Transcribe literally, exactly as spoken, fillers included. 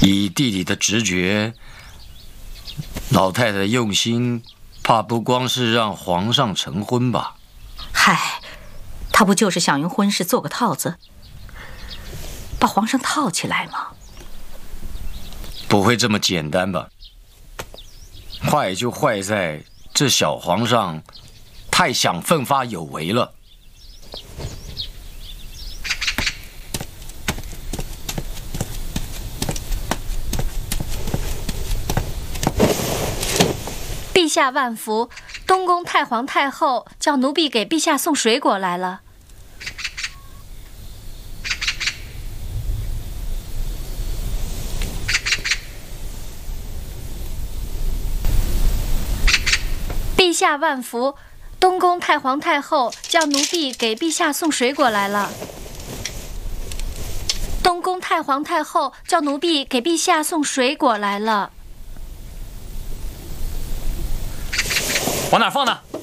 以弟弟的直觉，老太太的用心，怕不光是让皇上成婚吧？ 嗨，她不就是想用婚事做个套子，把皇上套起来吗？ 不会这么简单吧？坏就坏在这小皇上太想奋发有为了。 陛下万福，东宫太皇太后叫奴婢给陛下送水果来了。陛下万福，东宫太皇太后叫奴婢给陛下送水果来了。东宫太皇太后叫奴婢给陛下送水果来了。 往哪放呢？